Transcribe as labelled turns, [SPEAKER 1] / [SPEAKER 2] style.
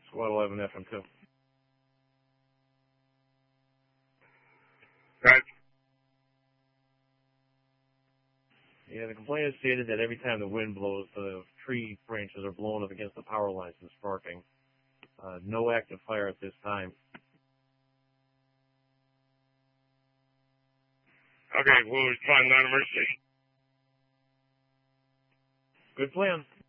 [SPEAKER 1] Squad 11 FM2.
[SPEAKER 2] Right.
[SPEAKER 1] Yeah, the complainant stated that every time the wind blows, the tree branches are blown up against the power lines and sparking. No active fire at this time.
[SPEAKER 2] Okay, we'll respond non-emergency.
[SPEAKER 1] Good plan.